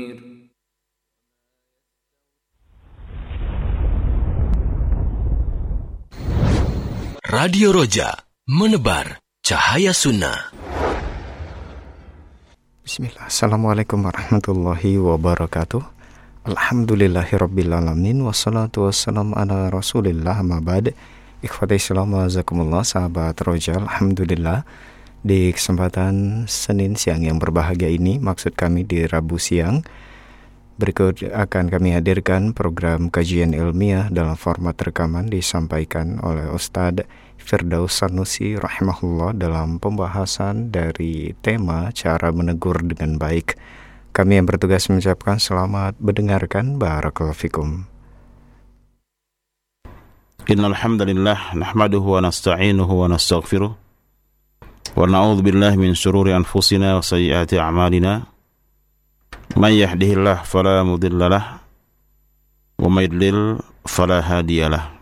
Radio Roja, menebar cahaya sunnah. Bismillah. Assalamualaikum warahmatullahi wabarakatuh. Alhamdulillahirrabbilalamin. Wassalatu wassalamu ala rasulillah amma ba'd. Ikhwati Islam wazakumullah, sahabat Roja. Alhamdulillah, di kesempatan Senin siang yang berbahagia ini, maksud kami di Rabu siang, berikut akan kami hadirkan program kajian ilmiah dalam format rekaman disampaikan oleh Ustadz Firdaus Sanusi rahimahullah dalam pembahasan dari tema cara menegur dengan baik. Kami yang bertugas mengucapkan selamat mendengarkan. Barakallahu fikum. Innal hamdalillah nahmaduhu wa nasta'inuhu wa nastaghfiruh wa na'udzu billahi min shururi anfusina wa sayyiati a'malina. Man yahdihillah fala mudhillalah wa may yudlil fala hadiyalah.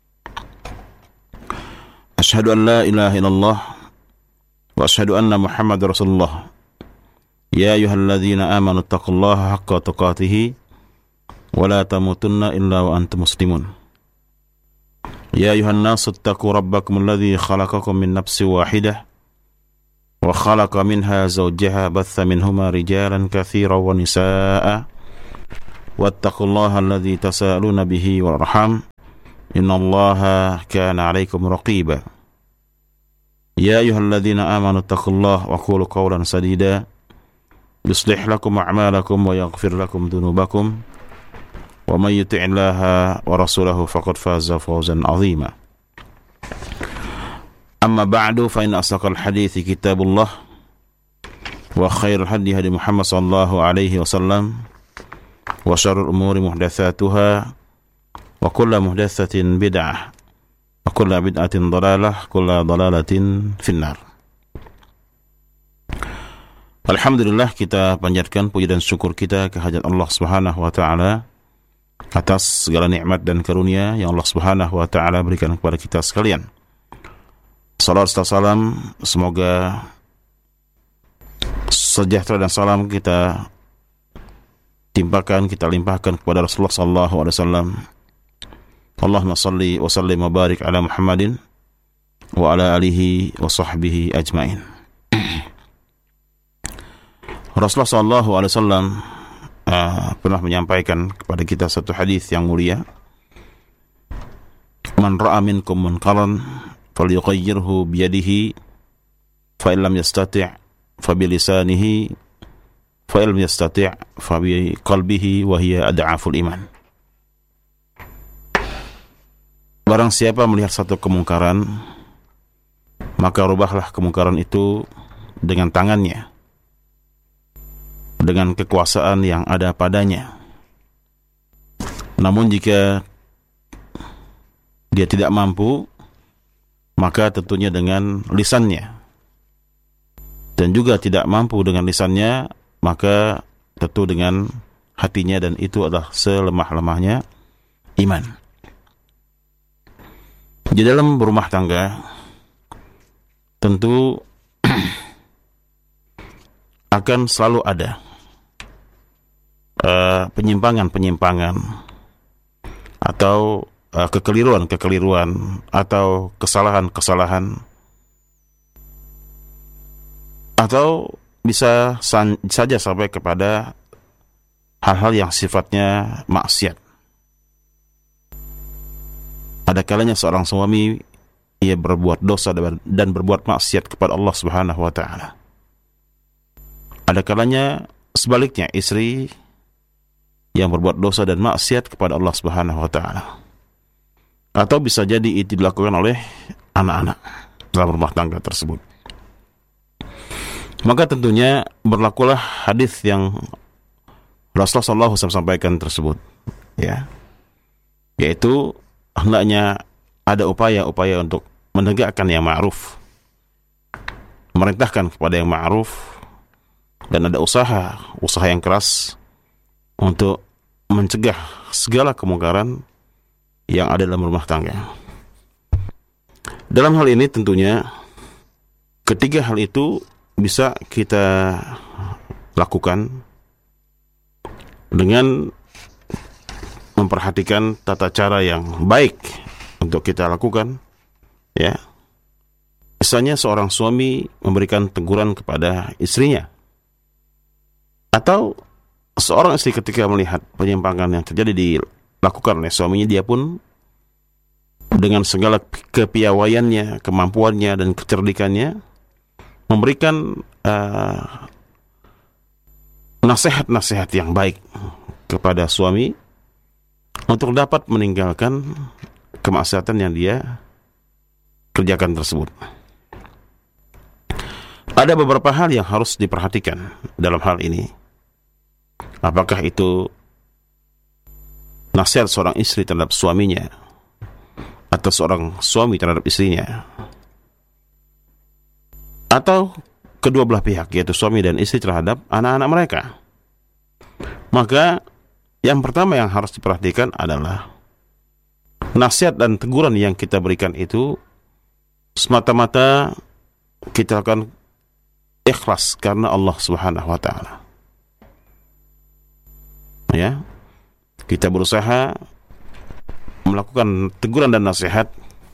Asyhadu an la ilaha illallah wa asyhadu anna Muhammadar Rasulullah. Ya ayyuhalladzina amanu taqullaha haqqa tuqatih wa la tamutunna illa wa antum muslimun. Ya ayyuhan nasu ittaqu rabbakum alladzi khalaqakum min nafsin wahidah wa khalaqa minha zawjaha batha minhuma rijalan katsiran wa nisaa'a wattaqullaha alladzi tasaaluna bihi wal arham innallaha kana 'alaikum raqiba. Ya ayyuhalladzina amanu taqullaha wa qulu qawlan sadida yuslih lakum a'malakum wa yaghfir lakum dhunubakum wa may yuti'illaha wa rasulahu faqad faza fawzan 'azima. Amma ba'du fa inna asdaqal hadithi kitabullah wa khairul hadi hadi Muhammad sallallahu alaihi wasallam wa syarrul umuri muhdatsatuha wa kullu muhdatsatin bid'ah wa kullu bid'atin dhalalah kullu dhalalatin finnar. Alhamdulillah, kita panjatkan puji dan syukur kita kehadirat Allah Subhanahu wa taala atas segala nikmat dan karunia yang Allah Subhanahu wa taala berikan kepada kita sekalian. Salawat serta salam semoga sejahtera dan salam kita limpahkan kepada Rasulullah sallallahu alaihi wasallam. Allahumma salli wa sallim wa barik ala Muhammadin wa ala alihi wa sahbihi ajmain. Rasulullah sallallahu alaihi wasallam pernah menyampaikan kepada kita satu hadis yang mulia. Man ra'a minkum munkaran falyughayyirhu biyadihi fa illam yastati' fa bilisanihi fa illam yastati' fa biqalbihi wa hiya ad'aful iman. Barang siapa melihat satu kemungkaran, maka rubahlah kemungkaran itu dengan tangannya, dengan kekuasaan yang ada padanya. Namun jika dia tidak mampu, maka tentunya dengan lisannya. Dan juga tidak mampu dengan lisannya, maka tentu dengan hatinya, dan itu adalah selemah-lemahnya iman. Di dalam berumah tangga tentu akan selalu ada penyimpangan-penyimpangan atau kekeliruan-kekeliruan atau kesalahan-kesalahan, atau bisa saja sampai kepada hal-hal yang sifatnya maksiat. Ada kalanya seorang suami ia berbuat dosa dan berbuat maksiat kepada Allah Subhanahu wa taala. Ada kalanya sebaliknya, istri yang berbuat dosa dan maksiat kepada Allah Subhanahu wa taala. Atau bisa jadi itu dilakukan oleh anak-anak dalam rumah tangga tersebut. Maka tentunya berlakulah hadis yang Rasulullah SAW sampaikan tersebut, ya, yaitu hendaknya ada upaya-upaya untuk menegakkan yang ma'ruf, memerintahkan kepada yang ma'ruf, dan ada usaha yang keras untuk mencegah segala kemungkaran yang ada dalam rumah tangga. Dalam hal ini tentunya ketiga hal itu bisa kita lakukan dengan memperhatikan tata cara yang baik untuk kita lakukan, ya. Misalnya seorang suami memberikan teguran kepada istrinya, atau seorang istri ketika melihat penyimpangan yang terjadi dilakukan oleh suaminya, dia pun dengan segala kepiawaiannya, kemampuannya dan kecerdikannya memberikan nasihat-nasihat yang baik kepada suami untuk dapat meninggalkan kemaksiatan yang dia kerjakan tersebut. Ada beberapa hal yang harus diperhatikan dalam hal ini. Apakah itu nasihat seorang istri terhadap suaminya, atau seorang suami terhadap istrinya, atau kedua belah pihak, yaitu suami dan istri terhadap anak-anak mereka. Maka yang pertama yang harus diperhatikan adalah nasihat dan teguran yang kita berikan itu semata-mata kita akan ikhlas karena Allah Subhanahu wa taala. Ya. Kita berusaha melakukan teguran dan nasihat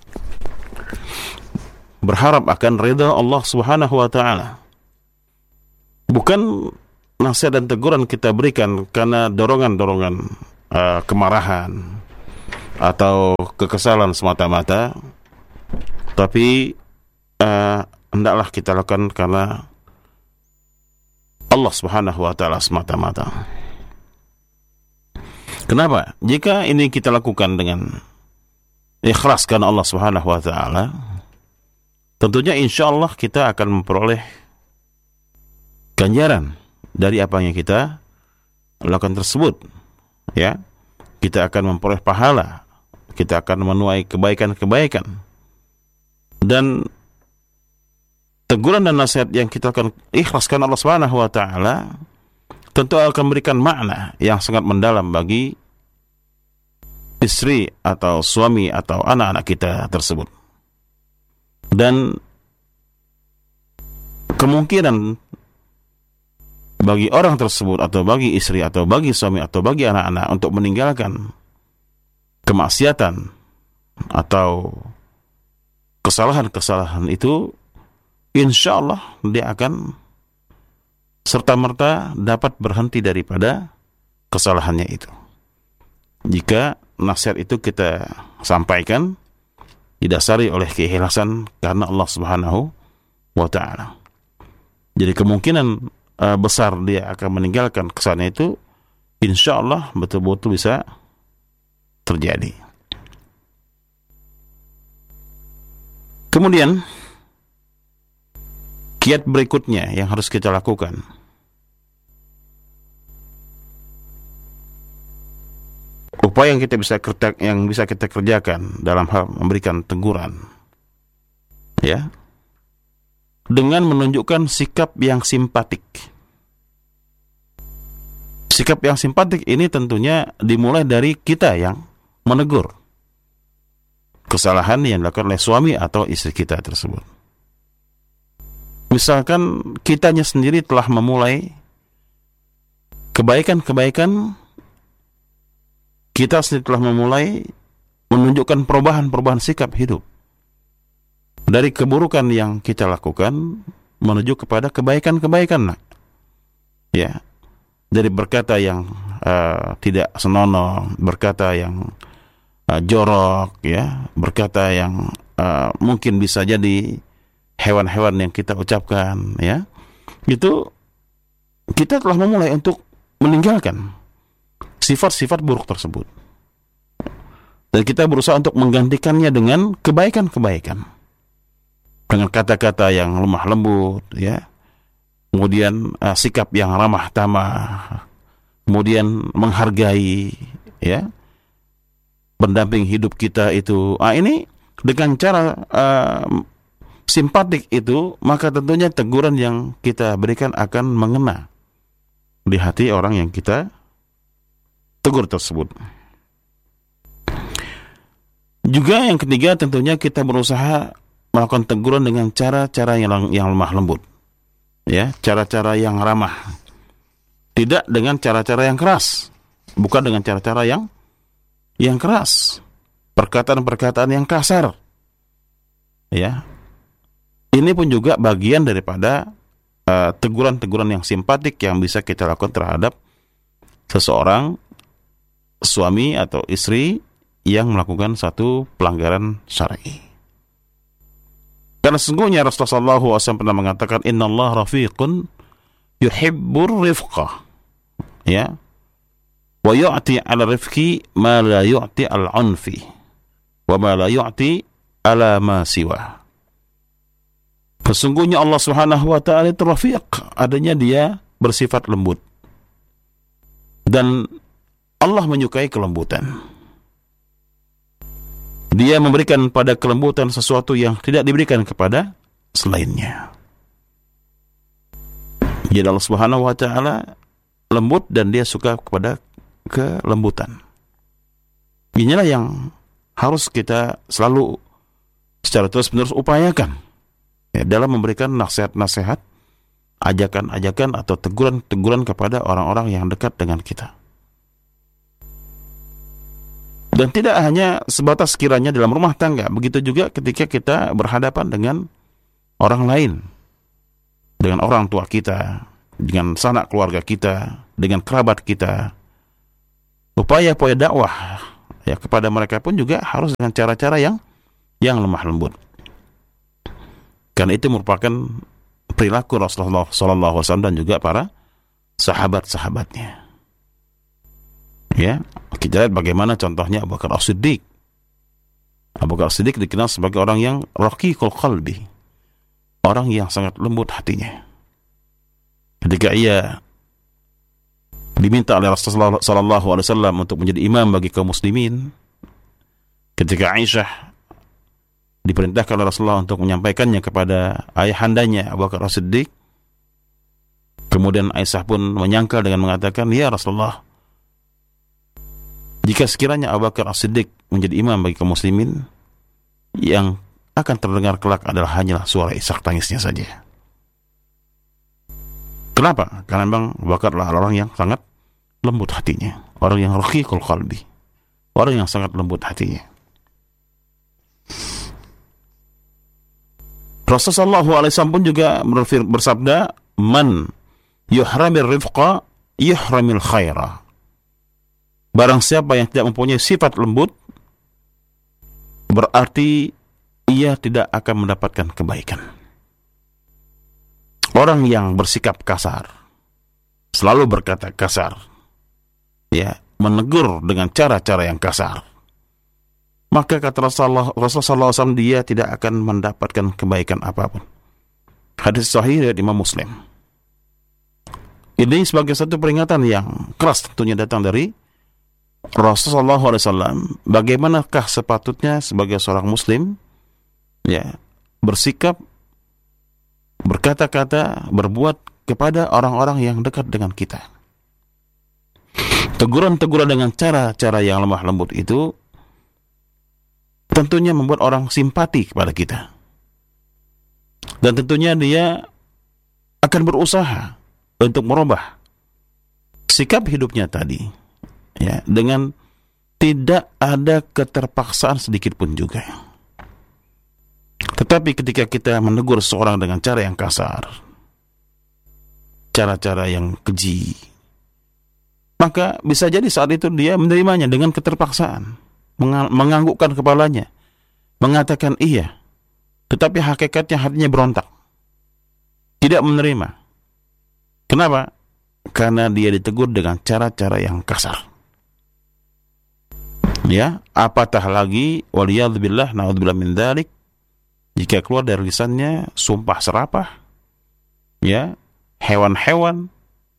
berharap akan ridha Allah Subhanahu wa taala. Bukan nasihat dan teguran kita berikan karena dorongan-dorongan kemarahan atau kekesalan semata-mata, tapi hendaklah kita lakukan karena Allah Subhanahu wa taala semata-mata. Kenapa? Jika ini kita lakukan dengan ikhlas karena Allah Subhanahu wa taala, tentunya insyaallah kita akan memperoleh ganjaran dari apa yang kita lakukan tersebut. Ya. Kita akan memperoleh pahala, kita akan menuai kebaikan-kebaikan. Dan teguran dan nasihat yang kita akan ikhlaskan Allah Subhanahu wa taala tentu akan memberikan makna yang sangat mendalam bagi istri atau suami atau anak-anak kita tersebut. Dan kemungkinan bagi orang tersebut atau bagi istri atau bagi suami atau bagi anak-anak untuk meninggalkan kemaksiatan atau kesalahan-kesalahan itu, insya Allah dia akan serta-merta dapat berhenti daripada kesalahannya itu. Jika nasihat itu kita sampaikan didasari oleh keikhlasan karena Allah Subhanahu wa taala. Jadi kemungkinan besar dia akan meninggalkan kesalahan itu, insya Allah betul-betul bisa terjadi. Kemudian kiat berikutnya yang harus kita lakukan, upaya yang bisa kita kerjakan dalam hal memberikan teguran, ya, dengan menunjukkan sikap yang simpatik. Sikap yang simpatik ini tentunya dimulai dari kita yang menegur kesalahan yang dilakukan oleh suami atau istri kita tersebut. Misalkan kitanya sendiri telah memulai kebaikan-kebaikan, kita sendiri telah memulai menunjukkan perubahan-perubahan sikap hidup dari keburukan yang kita lakukan menuju kepada kebaikan-kebaikan, ya, dari berkata yang tidak senonoh, berkata yang jorok, ya, berkata yang mungkin bisa jadi hewan-hewan yang kita ucapkan, ya, itu kita telah memulai untuk meninggalkan sifat-sifat buruk tersebut, dan kita berusaha untuk menggantikannya dengan kebaikan-kebaikan, dengan kata-kata yang lemah lembut, ya, kemudian sikap yang ramah tamah, kemudian menghargai, ya, pendamping hidup kita itu. Ini dengan cara simpatik itu, maka tentunya teguran yang kita berikan akan mengena di hati orang yang kita tegur tersebut. Juga yang ketiga, tentunya kita berusaha melakukan teguran dengan cara-cara yang lemah lembut, ya, cara-cara yang ramah, tidak dengan cara-cara yang keras, bukan dengan cara-cara yang keras, perkataan-perkataan yang kasar. Ya. Ini pun juga bagian daripada teguran-teguran yang simpatik yang bisa kita lakukan terhadap seseorang suami atau istri yang melakukan satu pelanggaran syar'i. Karena sesungguhnya Rasulullah SAW pernah mengatakan, Innallaha rafiqun yuhibbur rifqah. Ya. Wa yu'ti 'ala rifqi ma la yu'ti 'al-'unfi wa ma la yu'ti 'ala ma siwa. Sesungguhnya Allah Subhanahu wa taala itu rafiq, adanya dia bersifat lembut. Dan Allah menyukai kelembutan. Dia memberikan pada kelembutan sesuatu yang tidak diberikan kepada selainnya. Jadi Allah Subhanahu wa taala lembut dan dia suka kepada kelembutan. Inilah yang harus kita selalu secara terus-menerus upayakan ya, dalam memberikan nasihat-nasihat, ajakan-ajakan atau teguran-teguran kepada orang-orang yang dekat dengan kita. Dan tidak hanya sebatas kiranya dalam rumah tangga, begitu juga ketika kita berhadapan dengan orang lain, dengan orang tua kita, dengan sanak keluarga kita, dengan kerabat kita. Upaya-upaya dakwah ya kepada mereka pun juga harus dengan cara-cara yang lemah lembut. Karena itu merupakan perilaku Rasulullah SAW dan juga para sahabat-sahabatnya. Ya, kita lihat bagaimana contohnya Abu Bakar As-Siddiq. Abu Bakar As-Siddiq dikenal sebagai orang yang raqiqul qalbi, orang yang sangat lembut hatinya. Ketika ia diminta oleh Rasulullah SAW untuk menjadi imam bagi kaum muslimin, ketika Aisyah diperintahkan oleh Rasulullah untuk menyampaikannya kepada ayahandanya Abu Bakar As-Siddiq, kemudian Aisyah pun menyangkal dengan mengatakan, ya Rasulullah, jika sekiranya Abu Bakar As-Siddiq menjadi imam bagi kaum muslimin, yang akan terdengar kelak adalah hanyalah suara isak tangisnya saja. Kenapa? Karena memang Abu Bakar adalah orang yang sangat lembut hatinya, orang yang raqiqul qalbi, orang yang sangat lembut hatinya. Rasulullah SAW pun juga bersabda, man yuhramir rifqa yuhramil khaira. Barang siapa yang tidak mempunyai sifat lembut, berarti ia tidak akan mendapatkan kebaikan. Orang yang bersikap kasar, selalu berkata kasar, ya, menegur dengan cara-cara yang kasar, maka kata Rasulullah SAW, dia tidak akan mendapatkan kebaikan apapun. Hadis sahih dari Imam Muslim. Ini sebagai satu peringatan yang keras tentunya datang dari Rasulullah SAW. Bagaimanakah sepatutnya sebagai seorang Muslim, ya, bersikap, berkata-kata, berbuat kepada orang-orang yang dekat dengan kita. Teguran-teguran dengan cara-cara yang lemah lembut itu tentunya membuat orang simpati kepada kita. Dan tentunya dia akan berusaha untuk merubah sikap hidupnya tadi, ya, dengan tidak ada keterpaksaan sedikit pun juga. Tetapi ketika kita menegur seorang dengan cara yang kasar, cara-cara yang keji, maka bisa jadi saat itu dia menerimanya dengan keterpaksaan, menganggukkan kepalanya, mengatakan iya, tetapi hakikatnya hatinya berontak, tidak menerima. Kenapa? Karena dia ditegur dengan cara-cara yang kasar. Ya, apatah lagi waliyadzubillah, naudzubillah min dzalik, jika keluar dari lisannya sumpah serapah, ya, hewan-hewan,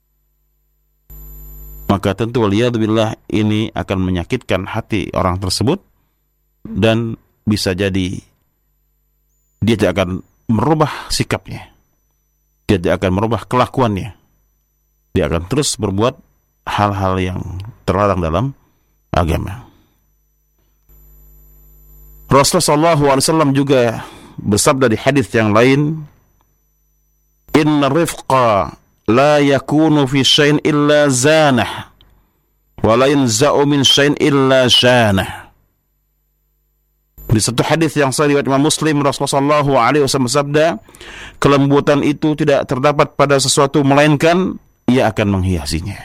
maka tentu waliyadzubillah ini akan menyakitkan hati orang tersebut, dan bisa jadi dia tidak akan merubah sikapnya, dia tidak akan merubah kelakuannya, dia akan terus berbuat hal-hal yang terlarang dalam agama. Rasulullah SAW juga bersabda di hadis yang lain, inna rifqa la yakunu fi syai'in illa zanah Wala yanza'u min syai'in illa syanah. Di satu hadis yang sahih riwayat Imam Muslim, Rasulullah SAW bersabda, kelembutan itu tidak terdapat pada sesuatu melainkan ia akan menghiasinya.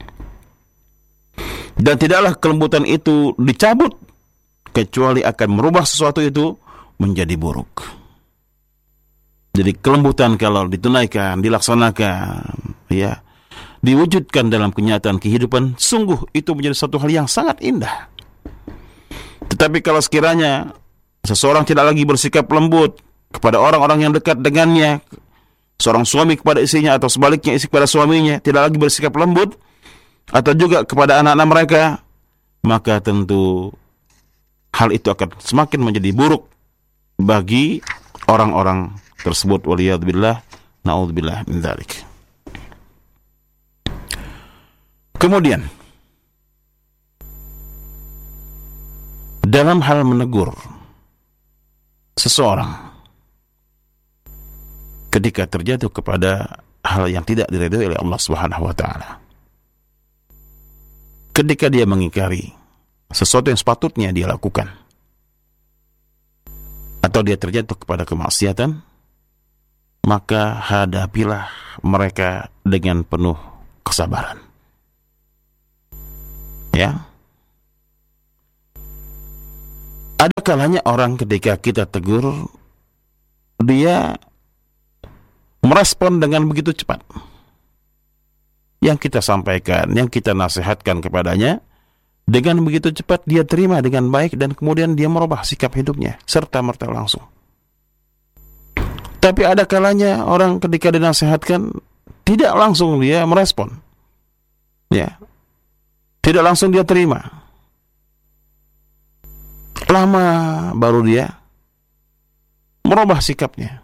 Dan tidaklah kelembutan itu dicabut kecuali akan merubah sesuatu itu menjadi buruk. Jadi kelembutan kalau ditunaikan, dilaksanakan, ya, diwujudkan dalam kenyataan kehidupan, sungguh itu menjadi satu hal yang sangat indah. Tetapi kalau sekiranya seseorang tidak lagi bersikap lembut kepada orang-orang yang dekat dengannya, seorang suami kepada istrinya atau sebaliknya istri kepada suaminya tidak lagi bersikap lembut, atau juga kepada anak-anak mereka, maka tentu hal itu akan semakin menjadi buruk bagi orang-orang tersebut. Waliyadzubillah, na'udzubillah min dzalik. Kemudian dalam hal menegur seseorang ketika terjatuh kepada hal yang tidak diridhoi oleh Allah Subhanahu wa taala, ketika dia mengingkari sesuatu yang sepatutnya dia lakukan, atau dia terjatuh kepada kemaksiatan, maka hadapilah mereka dengan penuh kesabaran. Ya. Ada kalanya orang ketika kita tegur, dia merespon dengan begitu cepat. Yang kita sampaikan, yang kita nasihatkan kepadanya, dengan begitu cepat dia terima dengan baik dan kemudian dia merubah sikap hidupnya serta-merta langsung. Tapi ada kalanya orang ketika dinasihatkan tidak langsung dia merespon. Ya. Tidak langsung dia terima. Lama baru dia merubah sikapnya.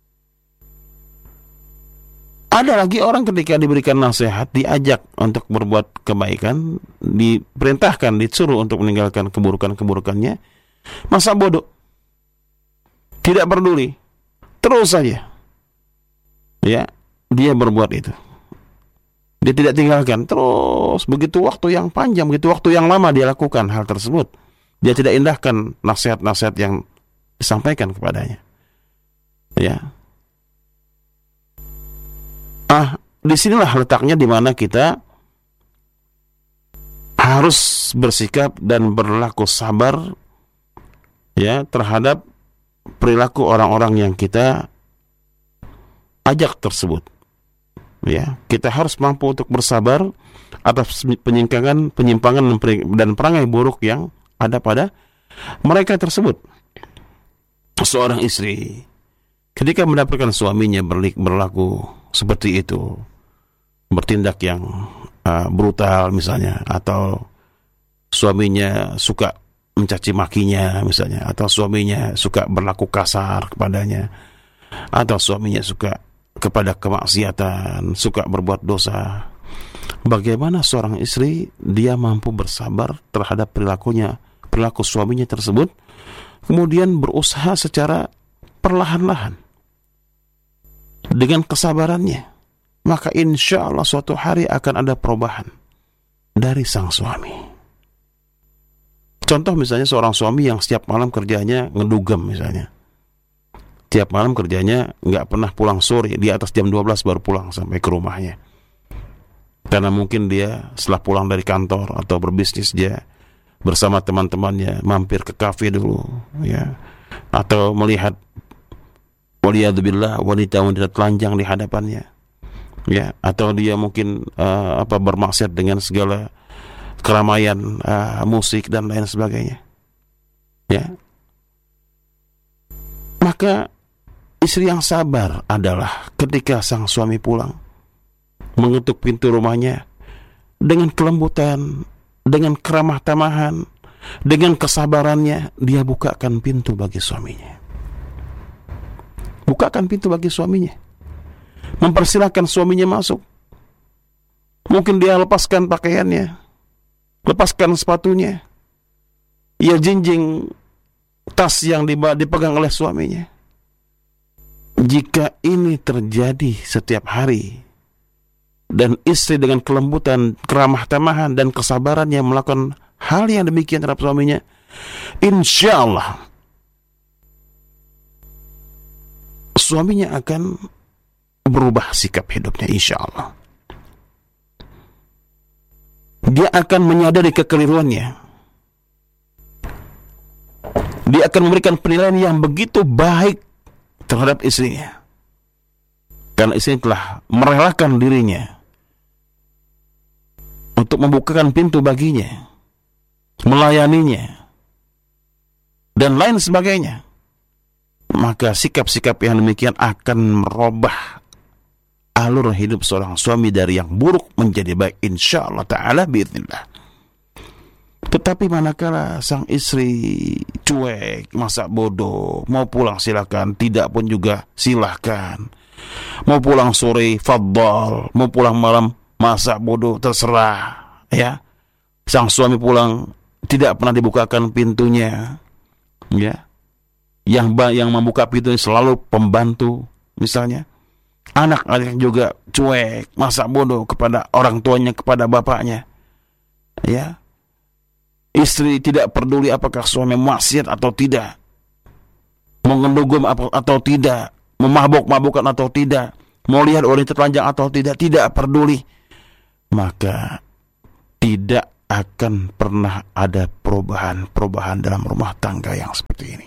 Ada lagi orang ketika diberikan nasihat, diajak untuk berbuat kebaikan, diperintahkan, disuruh untuk meninggalkan keburukan-keburukannya, masa bodoh, tidak peduli, terus saja, ya, dia berbuat itu. Dia tidak tinggalkan, terus begitu waktu yang panjang, begitu waktu yang lama dia lakukan hal tersebut. Dia tidak indahkan nasihat-nasihat yang disampaikan kepadanya. Ya. Disinilah letaknya di mana kita harus bersikap dan berlaku sabar, ya, terhadap perilaku orang-orang yang kita ajak tersebut. Ya, kita harus mampu untuk bersabar atas penyimpangan dan perangai buruk yang ada pada mereka tersebut. Seorang istri ketika mendapatkan suaminya berlaku seperti itu, bertindak yang brutal misalnya, atau suaminya suka mencaci makinya misalnya, atau suaminya suka berlaku kasar kepadanya, atau suaminya suka kepada kemaksiatan, suka berbuat dosa, bagaimana seorang istri dia mampu bersabar terhadap perilaku suaminya tersebut, kemudian berusaha secara perlahan-lahan dengan kesabarannya, maka insya Allah suatu hari akan ada perubahan dari sang suami. Contoh misalnya seorang suami yang setiap malam kerjanya ngedugem misalnya, tiap malam kerjanya nggak pernah pulang sore, di atas jam 12 baru pulang sampai ke rumahnya. Karena mungkin dia setelah pulang dari kantor atau berbisnis, dia bersama teman-temannya mampir ke kafe dulu, ya, atau melihat waliyadzubillah wanita-wanita telanjang di hadapannya, ya, atau dia mungkin bermaksiat dengan segala keramaian musik dan lain sebagainya, ya. Maka istri yang sabar adalah ketika sang suami pulang, mengetuk pintu rumahnya dengan kelembutan, dengan keramah tamahan, dengan kesabarannya, dia bukakan pintu bagi suaminya. Bukakan pintu bagi suaminya, mempersilahkan suaminya masuk. Mungkin dia lepaskan pakaiannya, lepaskan sepatunya, ia jinjing tas yang dipegang oleh suaminya. Jika ini terjadi setiap hari dan istri dengan kelembutan, keramah tamahan dan kesabarannya melakukan hal yang demikian terhadap suaminya, insya Allah suaminya akan berubah sikap hidupnya, insya Allah. Dia akan menyadari kekeliruannya. Dia akan memberikan penilaian yang begitu baik terhadap istrinya, karena istrinya telah merelakan dirinya untuk membukakan pintu baginya, melayaninya, dan lain sebagainya. Maka sikap-sikap yang demikian akan merubah alur hidup seorang suami dari yang buruk menjadi baik, insya Allah ta'ala biiznillah. Tetapi manakala sang istri cuek, masa bodoh, mau pulang silakan, tidak pun juga silakan, mau pulang sore fadhal, mau pulang malam masa bodoh, terserah, ya. Sang suami pulang tidak pernah dibukakan pintunya, ya. Yang membuka pintunya selalu pembantu misalnya. Anak-anak juga cuek, masa bodoh kepada orang tuanya, kepada bapaknya, ya. Istri tidak peduli apakah suami maksiat atau tidak, mengendugum atau tidak, memabuk-mabukan atau tidak, mau lihat wanita telanjang atau tidak peduli. Maka tidak akan pernah ada perubahan dalam rumah tangga yang seperti ini.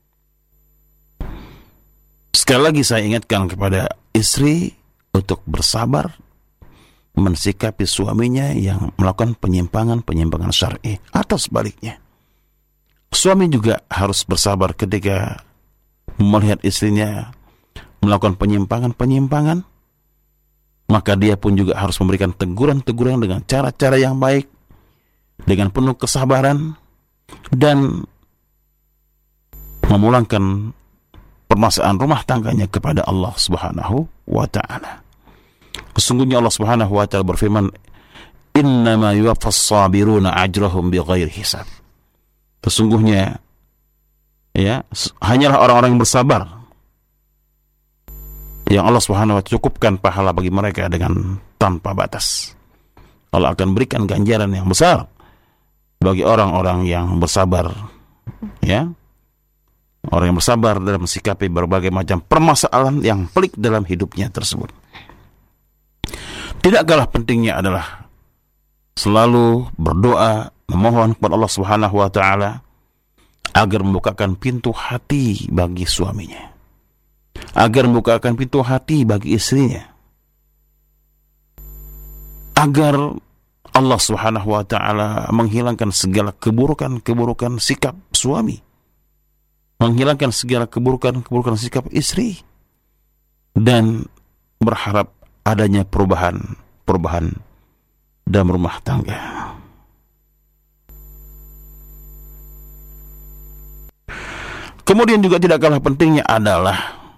Sekali lagi saya ingatkan kepada istri untuk bersabar mensikapi suaminya yang melakukan penyimpangan syar'i, atau sebaliknya. Suami juga harus bersabar ketika melihat istrinya melakukan penyimpangan, maka dia pun juga harus memberikan teguran-teguran dengan cara-cara yang baik, dengan penuh kesabaran, dan memulangkan permasalahan rumah tangganya kepada Allah Subhanahu wa ta'ala. Sesungguhnya Allah Subhanahu wa ta'ala berfirman, innama yuwaffas sabiruna ajrahum bighairi hisab. Sesungguhnya, ya, hanyalah orang-orang yang bersabar yang Allah Subhanahu wa ta'ala cukupkan pahala bagi mereka dengan tanpa batas. Allah akan berikan ganjaran yang besar bagi orang-orang yang bersabar, ya. Orang yang bersabar dalam mensikapi berbagai macam permasalahan yang pelik dalam hidupnya tersebut. Tidak kalah pentingnya adalah selalu berdoa, memohon kepada Allah Subhanahu wa ta'ala agar membukakan pintu hati bagi suaminya, agar membukakan pintu hati bagi istrinya, agar Allah Subhanahu wa ta'ala menghilangkan segala keburukan sikap suami, menghilangkan segala keburukan sikap istri, dan berharap adanya perubahan dalam rumah tangga. Kemudian juga tidak kalah pentingnya adalah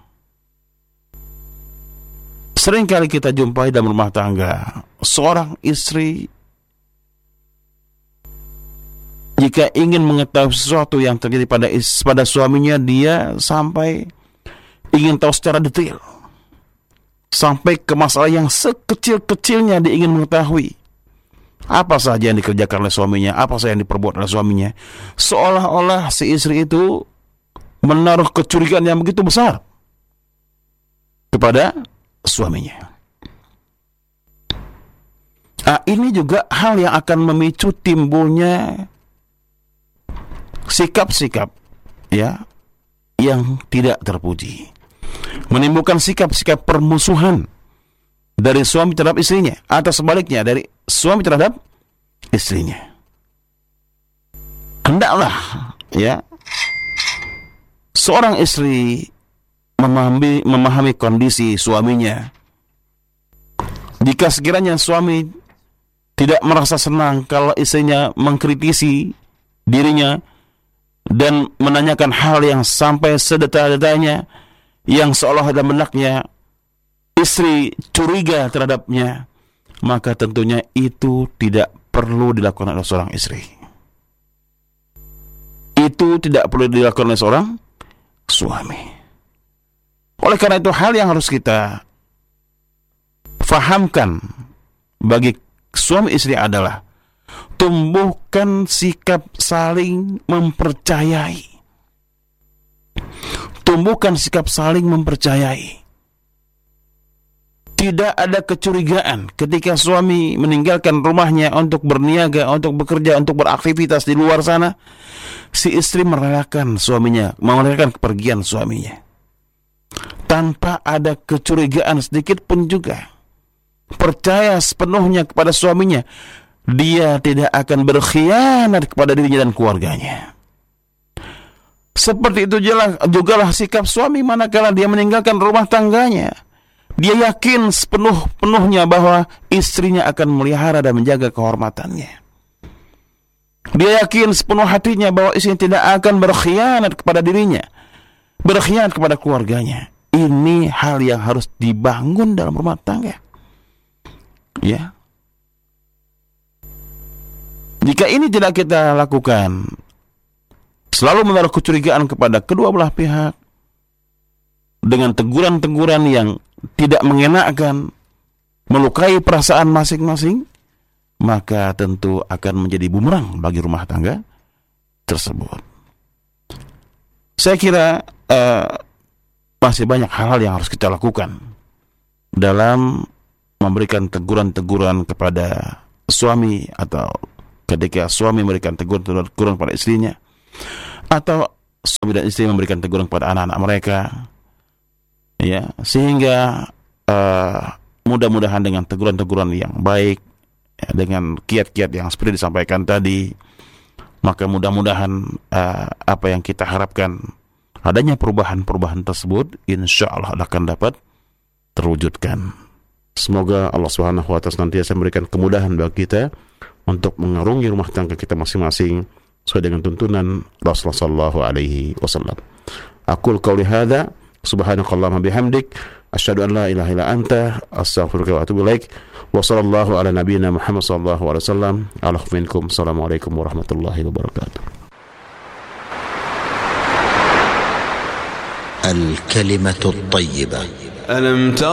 seringkali kita jumpai dalam rumah tangga seorang istri jika ingin mengetahui sesuatu yang terjadi pada suaminya, dia sampai ingin tahu secara detail, sampai ke masalah yang sekecil-kecilnya dia ingin mengetahui apa saja yang dikerjakan oleh suaminya, apa saja yang diperbuat oleh suaminya, seolah-olah si istri itu menaruh kecurigaan yang begitu besar kepada suaminya. Ini juga hal yang akan memicu timbulnya sikap-sikap, ya, yang tidak terpuji, menimbulkan sikap-sikap permusuhan dari suami terhadap istrinya, atau sebaliknya dari suami terhadap istrinya. Hendaklah, ya, seorang istri memahami kondisi suaminya. Jika sekiranya suami tidak merasa senang kalau istrinya mengkritisi dirinya dan menanyakan hal yang sampai sedetail-detailnya, yang seolah dalam benaknya istri curiga terhadapnya, maka tentunya itu tidak perlu dilakukan oleh seorang istri. Itu tidak perlu dilakukan oleh seorang suami. Oleh karena itu, hal yang harus kita fahamkan bagi suami istri adalah tumbuhkan sikap saling mempercayai. Tumbuhkan sikap saling mempercayai. Tidak ada kecurigaan ketika suami meninggalkan rumahnya untuk berniaga, untuk bekerja, untuk beraktivitas di luar sana. Si istri merelakan suaminya, merelakan kepergian suaminya, tanpa ada kecurigaan sedikit pun juga. Percaya sepenuhnya kepada suaminya. Dia tidak akan berkhianat kepada dirinya dan keluarganya. Seperti itu jugalah sikap suami manakala dia meninggalkan rumah tangganya. Dia yakin sepenuhnya bahwa istrinya akan melihara dan menjaga kehormatannya. Dia yakin sepenuh hatinya bahwa istrinya tidak akan berkhianat kepada dirinya, berkhianat kepada keluarganya. Ini hal yang harus dibangun dalam rumah tangga. Ya. Jika ini tidak kita lakukan, selalu menaruh kecurigaan kepada kedua belah pihak dengan teguran-teguran yang tidak mengenakan, melukai perasaan masing-masing, maka tentu akan menjadi bumerang bagi rumah tangga tersebut. Saya kira masih banyak hal-hal yang harus kita lakukan dalam memberikan teguran-teguran kepada suami, atau ketika suami memberikan teguran kepada istrinya, atau suami dan istri memberikan teguran kepada anak-anak mereka, ya, sehingga mudah-mudahan dengan teguran-teguran yang baik, ya, dengan kiat-kiat yang seperti disampaikan tadi, maka mudah-mudahan apa yang kita harapkan, adanya perubahan-perubahan tersebut, insya Allah akan dapat terwujudkan. Semoga Allah Subhanahu wa Ta'ala senantiasa memberikan kemudahan bagi kita untuk mengarungi rumah tangga kita masing-masing sesuai dengan tuntunan Rasulullah sallallahu alaihi wasallam. Aqul qouli hadza, subhanakallahumma bihamdik, asyhadu an la ilaha illa anta, astaghfiruka wa atubu ilaik. Wa sallallahu ala nabiyyina Muhammad sallallahu alaihi wasallam. Alaikum assalamualaikum warahmatullahi wabarakatuh. Al-kalimatu at-thayyibah. ألم تر